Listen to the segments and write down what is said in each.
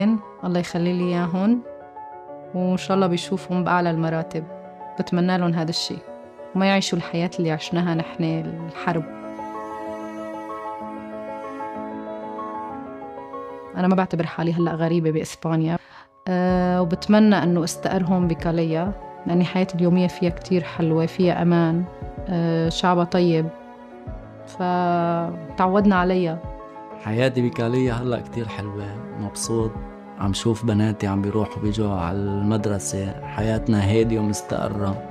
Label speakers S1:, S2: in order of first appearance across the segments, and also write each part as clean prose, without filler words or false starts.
S1: الله يخلي لي إياهم، وإن شاء الله بيشوفهم بأعلى المراتب. بتمنى لهم هذا الشيء وما يعيشوا الحياة اللي عشناها نحن، الحرب. أنا ما بعتبر حالي هلأ غريبة بإسبانيا، وبتمنى أنه استقرهم بكاليا، لأن حياتي اليومية فيها كتير حلوة، فيها أمان، شعبها طيب، فتعودنا عليها.
S2: حياتي بكالية هلأ كتير حلوة، مبسوط، عم شوف بناتي عم بيروحوا بيجوا على المدرسة، حياتنا هادية ومستقرة.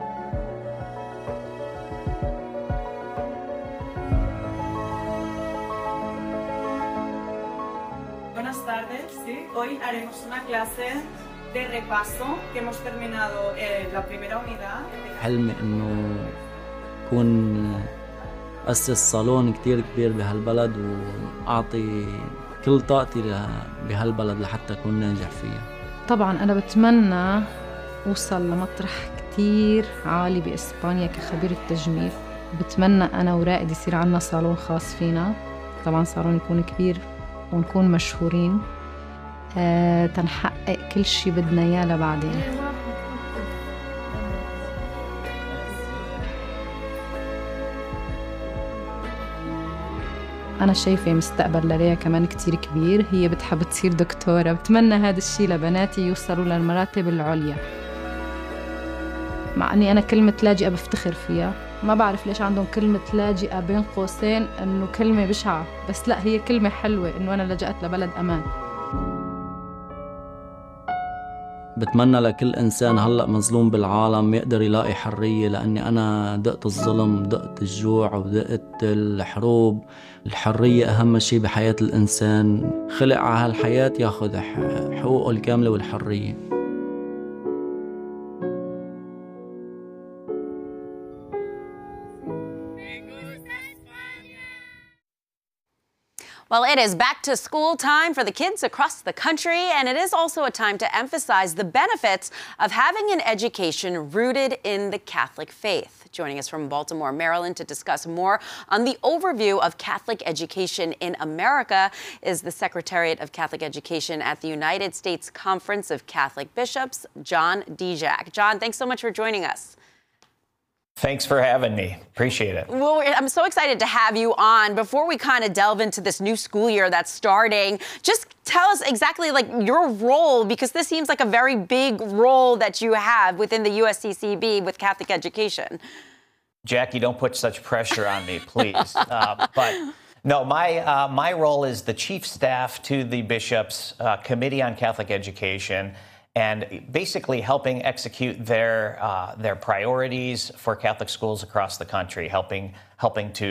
S3: Buenas tardes, sí. Hoy haremos una clase de repaso que hemos terminado la primera unidad.
S2: حلمي إنه كون أسس صالون كتير كبير بهالبلد وأعطي كل طاقتي بهالبلد لحتى أكون ناجح فيها.
S1: طبعاً أنا بتمنى أوصل لمطرح كتير عالي بإسبانيا كخبير التجميل. بتمنى أنا ورائد يصير عنا صالون خاص فينا، طبعاً صالون يكون كبير ونكون مشهورين، تنحقق كل شي بدنا إياه لبعدين. أنا شايفة مستقبل لريا كمان كتير كبير، هي بتحب تصير دكتورة. بتمنى هذا الشي لبناتي يوصلوا للمراتب العليا، مع أني أنا كلمة لاجئة بفتخر فيها. ما بعرف ليش عندهم كلمة لاجئة بين قوسين أنه كلمة بشعة، بس لا، هي كلمة حلوة أنه أنا لجأت لبلد أمان.
S2: بتمنى لكل إنسان هلأ مظلوم بالعالم يقدر يلاقي حرية، لأني أنا دقت الظلم، دقت الجوع، ودقت الحروب. الحرية أهم شيء بحياة الإنسان، خلق على هالحياة ياخد حقوقه الكاملة والحرية.
S4: Well, it is back to school time for the kids across the country, and it is also a time to emphasize the benefits of having an education rooted in the Catholic faith. Joining us from Baltimore, Maryland, to discuss more on the overview of Catholic education in America is the Secretariat of Catholic Education at the United States Conference of Catholic Bishops, John Dijak. John, thanks so much for joining us.
S5: Thanks for having me. Appreciate it.
S4: Well, I'm so excited to have you on. Before we kind of delve into this new school year that's starting, just tell us exactly like your role, because this seems like a very big role that you have within the USCCB with Catholic education.
S5: Jackie, don't put such pressure on me, please. But no, my role is the chief staff to the Bishops' Committee on Catholic Education, and basically helping execute their priorities for Catholic schools across the country, helping to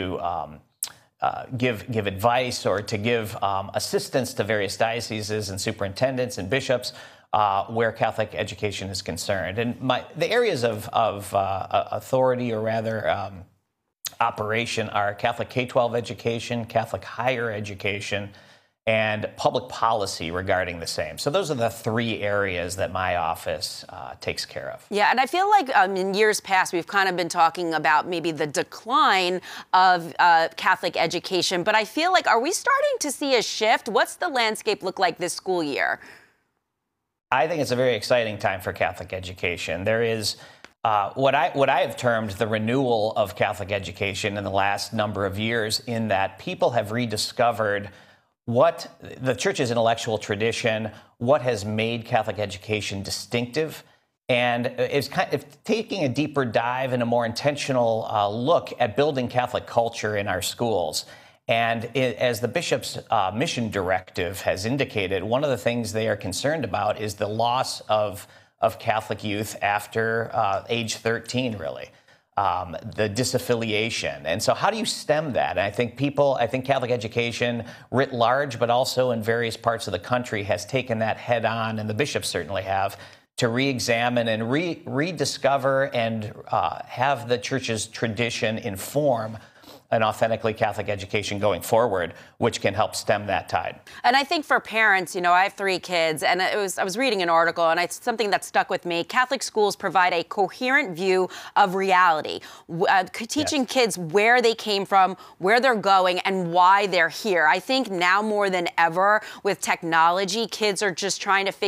S5: give advice or to give assistance to various dioceses and superintendents and bishops where Catholic education is concerned. And the areas of authority, or rather operation, are Catholic K-12 education, Catholic higher education, and public policy regarding the same. So those are the three areas that my office takes care of.
S4: Yeah, and I feel like in years past, we've kind of been talking about maybe the decline of Catholic education, but I feel like, are we starting to see a shift? What's the landscape look like this school year?
S5: I think it's a very exciting time for Catholic education. There is what I have termed the renewal of Catholic education in the last number of years, in that people have rediscovered what the Church's intellectual tradition, what has made Catholic education distinctive, and is kind of taking a deeper dive and a more intentional look at building Catholic culture in our schools. And as the Bishop's mission directive has indicated, one of the things they are concerned about is the loss of Catholic youth after age 13, really. The disaffiliation. And so how do you stem that? And I think Catholic education writ large, but also in various parts of the country, has taken that head on, and the bishops certainly have, to re-examine and rediscover and have the Church's tradition inform an authentically Catholic education going forward, which can help stem that tide.
S4: And I think for parents, you know, I have 3 kids, and I was reading an article, and it's something that stuck with me. Catholic schools provide a coherent view of reality, teaching kids where they came from, where they're going, and why they're here. I think now more than ever with technology, kids are just trying to figure